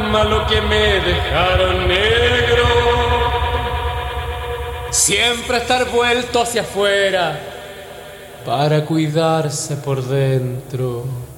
alma lo que me dejaron negro. Siempre estar vuelto hacia afuera para cuidarse por dentro.